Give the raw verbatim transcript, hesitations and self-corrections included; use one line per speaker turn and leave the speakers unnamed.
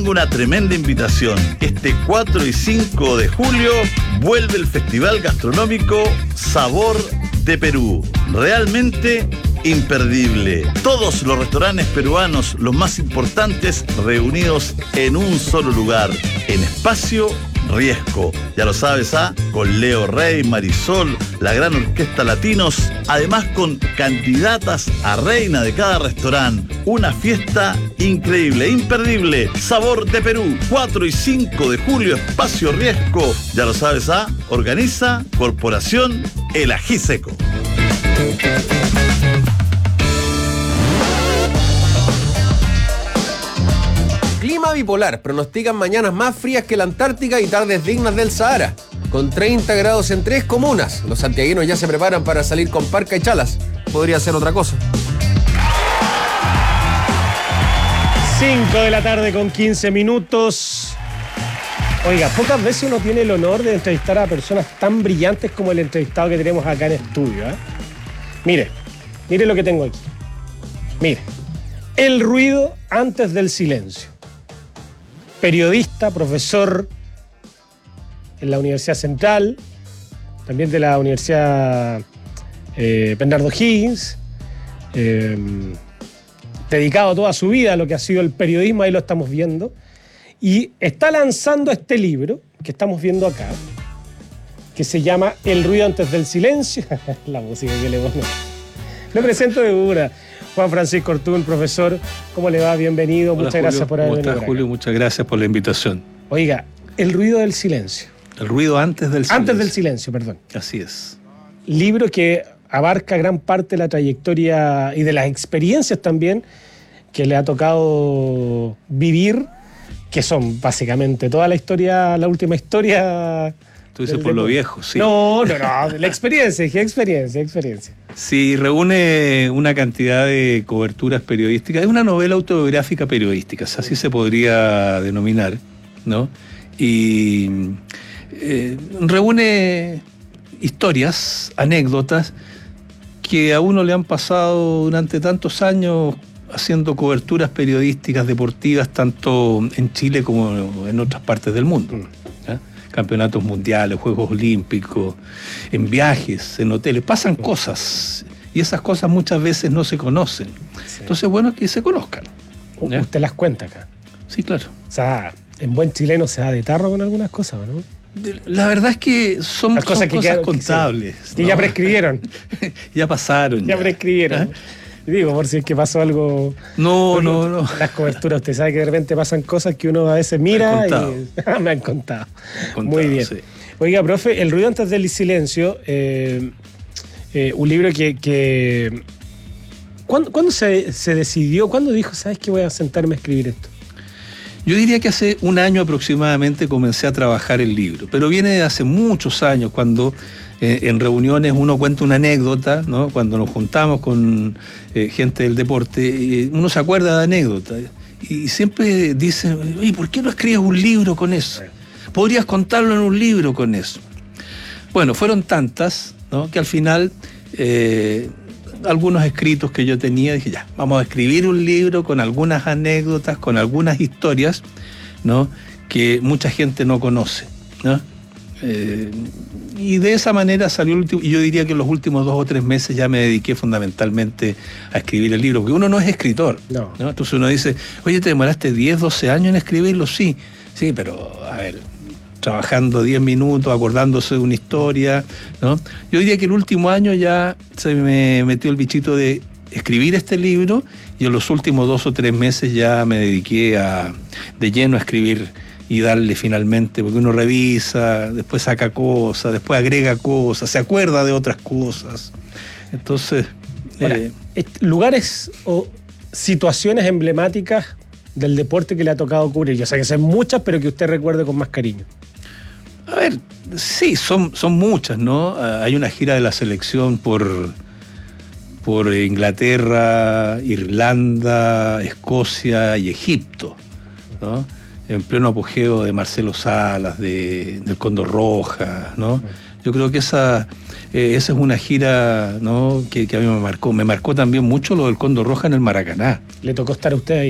Una tremenda invitación. Este cuatro y cinco de julio vuelve el Festival Gastronómico Sabor de Perú. Realmente imperdible. Todos los restaurantes peruanos, los más importantes, reunidos en un solo lugar, en Espacio Riesco. Ya lo sabes, ¿ah? Con Leo Rey, Marisol, la gran orquesta Latinos, además con candidatas a reina de cada restaurante. Una fiesta increíble, imperdible. Sabor de Perú, cuatro y cinco de julio, Espacio Riesco. Ya lo sabes, ¿ah? Organiza Corporación El Ají Seco.
Clima bipolar, pronostican mañanas más frías que la Antártica y tardes dignas del Sahara. Con treinta grados en tres comunas, los santiaguinos ya se preparan para salir con parca y chalas. Podría ser otra cosa.
cinco de la tarde con quince minutos. Oiga, pocas veces uno tiene el honor de entrevistar a personas tan brillantes como el entrevistado que tenemos acá en estudio, ¿eh? Mire, mire lo que tengo aquí. Mire, el ruido antes del silencio. Periodista, profesor en la Universidad Central, también de la Universidad eh, Bernardo Higgins, eh, dedicado toda su vida a lo que ha sido el periodismo, ahí lo estamos viendo, y está lanzando este libro que estamos viendo acá, que se llama El ruido antes del silencio. La música que le pongo. Lo presento de una. Juan Francisco Ortún, profesor, ¿cómo le va? Bienvenido.
Hola,
muchas
Julio.
gracias por haber venido.
¿Cómo estás, Julio? Muchas gracias por la invitación.
Oiga, el ruido del silencio.
El ruido antes del silencio.
Antes del silencio, perdón.
Así es.
Libro que abarca gran parte de la trayectoria y de las experiencias también que le ha tocado vivir, que son básicamente toda la historia, la última historia.
Tú dices por lo viejo, sí.
No, no, no, la experiencia, dije experiencia, experiencia.
Sí, reúne una cantidad de coberturas periodísticas. Es una novela autobiográfica periodística, así se podría denominar, ¿no? Y eh, reúne historias, anécdotas que a uno le han pasado durante tantos años haciendo coberturas periodísticas deportivas, tanto en Chile como en otras partes del mundo. ¿eh? Campeonatos mundiales, Juegos Olímpicos, en viajes, en hoteles, pasan cosas y esas cosas muchas veces no se conocen. Sí. Entonces, bueno, que se conozcan. ¿eh?
Usted las cuenta acá.
Sí, claro.
O sea, en buen chileno se da de tarro con algunas cosas, ¿no?
La verdad es que son
las cosas,
son
que
cosas
quedaron,
contables.
Que, que
¿no?
ya prescribieron.
ya pasaron.
Ya,
ya.
prescribieron. ¿eh? Digo, por si es que pasó algo.
No, no, no.
Las coberturas, usted sabe que de repente pasan cosas que uno a veces mira y me han contado. Me han contado. Muy bien. Sí. Oiga, profe, El ruido antes del silencio, eh, eh, un libro que. que ¿Cuándo, ¿cuándo se, se decidió? ¿Cuándo dijo, sabes que voy a sentarme a escribir esto?
Yo diría que hace un año aproximadamente comencé a trabajar el libro, pero viene de hace muchos años cuando eh, en reuniones uno cuenta una anécdota, ¿no? Cuando nos juntamos con eh, gente del deporte, eh, uno se acuerda de anécdotas y siempre dice, oye, ¿por qué no escribes un libro con eso? Podrías contarlo en un libro con eso. Bueno, fueron tantas, ¿no? Que al final eh, algunos escritos que yo tenía, dije ya, vamos a escribir un libro con algunas anécdotas, con algunas historias, ¿no? Que mucha gente no conoce, ¿no? Eh, y de esa manera salió el último, y yo diría que en los últimos dos o tres meses ya me dediqué fundamentalmente a escribir el libro, porque uno no es escritor,
no.
¿no? Entonces uno dice, oye, ¿te demoraste diez, doce años en escribirlo? Sí, sí, pero a ver, trabajando diez minutos, acordándose de una historia, ¿no? Yo diría que el último año ya se me metió el bichito de escribir este libro y en los últimos dos o tres meses ya me dediqué a, de lleno a escribir y darle finalmente, porque uno revisa, después saca cosas, después agrega cosas, se acuerda de otras cosas. Entonces...
Ahora,
eh,
lugares o situaciones emblemáticas del deporte que le ha tocado cubrir. Yo sé que son muchas, pero que usted recuerde con más cariño.
A ver, sí, son, son muchas, ¿no? Hay una gira de la selección por, por Inglaterra, Irlanda, Escocia y Egipto, ¿no? En pleno apogeo de Marcelo Salas, de, del Cóndor Roja, ¿no? Yo creo que esa, eh, esa es una gira, ¿no? que, que a mí me marcó. Me marcó también mucho lo del Cóndor Roja en el Maracaná.
Le tocó estar a usted ahí.